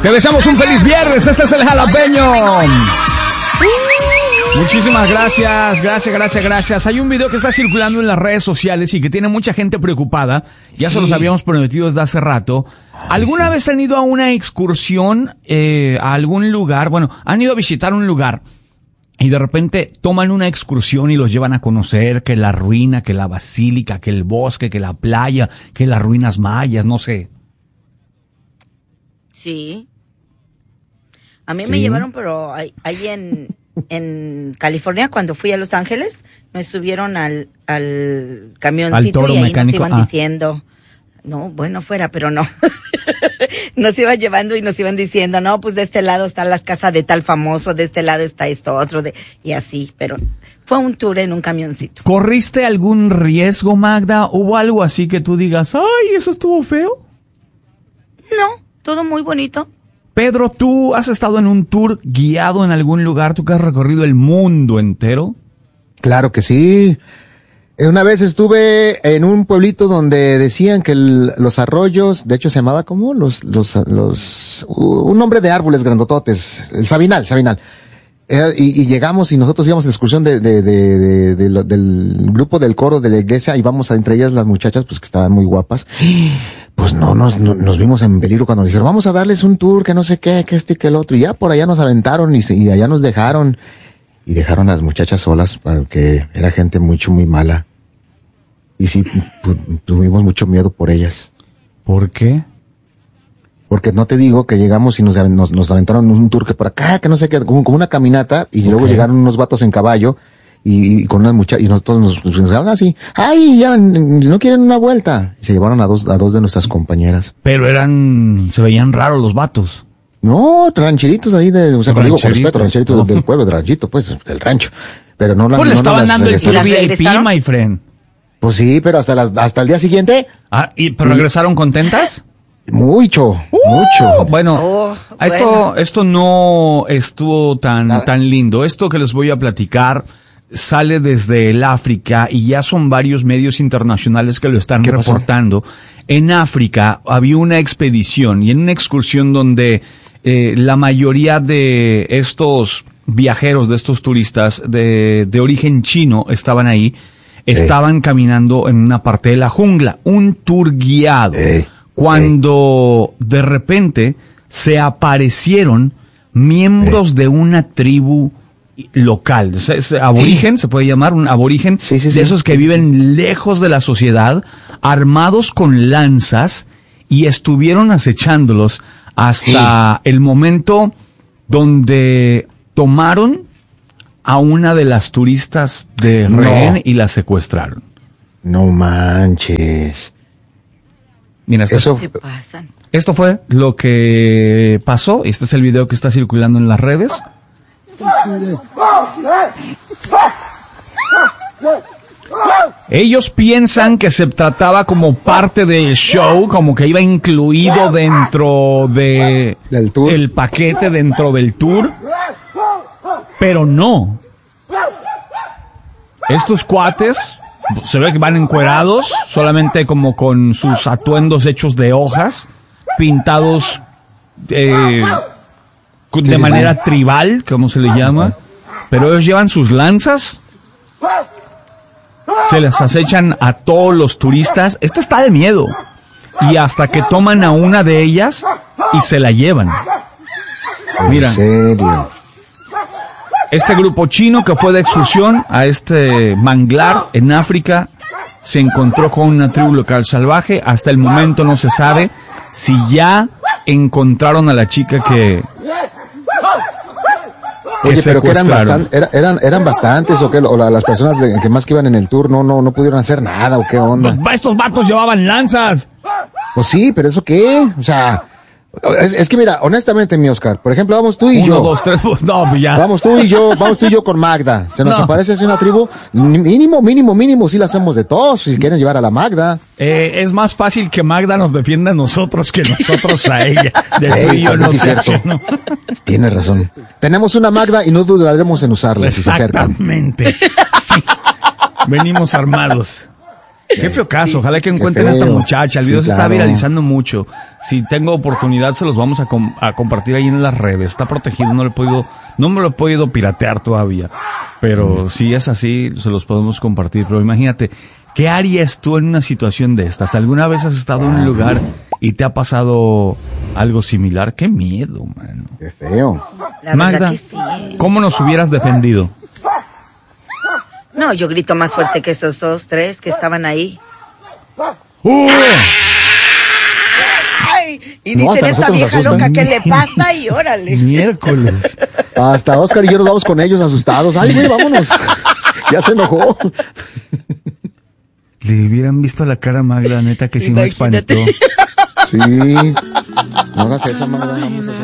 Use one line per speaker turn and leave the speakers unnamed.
Te deseamos un feliz viernes. Este es el Jalapeño. Muchísimas gracias. Hay un video que está circulando en las redes sociales y que tiene mucha gente preocupada. Ya se los habíamos prometido desde hace rato. ¿Alguna vez han ido a una excursión a algún lugar? Bueno, han ido a visitar un lugar y de repente toman una excursión y los llevan a conocer que la ruina, que la basílica, que el bosque, que la playa, que las ruinas mayas, no sé.
Sí. A mí me llevaron, pero ahí en California, cuando fui a Los Ángeles, me subieron al camioncito y ahí mecánico. Nos iban diciendo, no, bueno, fuera, pero no. Nos iban llevando y nos iban diciendo, no, pues de este lado están las casas de tal famoso, de este lado está esto otro, y así, pero fue un tour en un camioncito.
¿Corriste algún riesgo, Magda? ¿Hubo algo así que tú digas, ay, eso estuvo feo?
No, todo muy bonito.
Pedro, ¿tú has estado en un tour guiado en algún lugar? ¿Tú que has recorrido el mundo entero?
Claro que sí. Una vez estuve en un pueblito donde decían que los arroyos, de hecho se llamaba como un nombre de árboles grandototes, el Sabinal. Y llegamos y nosotros íbamos a la excursión del grupo del coro de la iglesia, y vamos entre ellas las muchachas, pues que estaban muy guapas. Pues nos vimos en peligro cuando nos dijeron, vamos a darles un tour, que no sé qué, que esto y que el otro. Y ya por allá nos aventaron y allá nos dejaron. Y dejaron a las muchachas solas porque era gente muy mala. Y sí, tuvimos mucho miedo por ellas.
¿Por qué?
Porque no te digo que llegamos y nos aventaron un tour que por acá, que no sé qué, como una caminata, y luego llegaron unos vatos en caballo y con unas muchachas, y nosotros nos quedaron así, ay, ya, no quieren una vuelta. Y se llevaron a dos de nuestras compañeras.
Pero se veían raros los vatos.
No, rancheritos ahí o sea, digo con respeto, rancheritos del pueblo, del ranchito, pues, del rancho. Pero no
pues le estaban dando el tour VIP, my friend.
Pues sí, pero hasta el día siguiente.
¿Pero regresaron contentas?
Mucho.
Bueno, esto no estuvo tan lindo. Esto que les voy a platicar sale desde el África y ya son varios medios internacionales que lo están reportando. En África había una expedición y en una excursión donde la mayoría de estos viajeros, de estos turistas de origen chino estaban ahí, estaban caminando en una parte de la jungla, un tour guiado. Cuando de repente se aparecieron miembros de una tribu local, aborigen, se puede llamar un aborigen, de esos que viven lejos de la sociedad, armados con lanzas, y estuvieron acechándolos hasta el momento donde tomaron a una de las turistas de rehén y la secuestraron.
No manches.
Mira, esto fue lo que pasó. Este es el video que está circulando en las redes. Ellos piensan que se trataba como parte del show, como que iba incluido dentro del tour, el paquete dentro del tour, pero no. Estos cuates se ve que van encuerados, solamente como con sus atuendos hechos de hojas, pintados de manera tribal, como se le llama, pero ellos llevan sus lanzas, se les acechan a todos los turistas. Esto está de miedo, y hasta que toman a una de ellas y se la llevan. Mira,
¿en serio?
Este grupo chino que fue de excursión a este manglar en África se encontró con una tribu local salvaje. Hasta el momento no se sabe si ya encontraron a la chica que
Oye, pero que eran bastantes, o qué, o las personas que más que iban en el tour no pudieron hacer nada, o qué onda.
Estos vatos llevaban lanzas.
Pues sí, pero ¿eso qué? O sea, es que mira, honestamente, mi Oscar, por ejemplo, vamos tú y yo.
1, 2, 3, no, pues ya.
Vamos tú y yo con Magda. Se nos aparece así una tribu, mínimo, sí la hacemos de todos, si quieren llevar a la Magda.
Es más fácil que Magda nos defienda a nosotros que nosotros a ella. Tú y yo no sé. ¿No?
Tienes razón. Tenemos una Magda y no dudaremos en usarla si se acercan.
Exactamente. Sí. Venimos armados. Qué feo caso, ojalá que encuentren a esta muchacha, el video se está viralizando mucho. Si tengo oportunidad se los vamos a compartir ahí en las redes, está protegido, no me lo he podido piratear todavía, pero si es así, se los podemos compartir, pero imagínate, ¿qué harías tú en una situación de estas? ¿Alguna vez has estado en un lugar y te ha pasado algo similar? ¡Qué miedo, mano!
¡Qué feo!
Magda, que sí. ¿Cómo nos hubieras defendido?
No, yo grito más fuerte que esos 2, 3 que estaban ahí. Ay, y dicen, esta vieja loca, ¿qué le pasa? Y órale.
Miércoles.
Hasta Oscar y yo nos vamos con ellos asustados. Ay, güey, vámonos. Ya se enojó.
Le hubieran visto la cara a Magda, neta, que sí me espantó.
Sí. No hagas eso, Magda.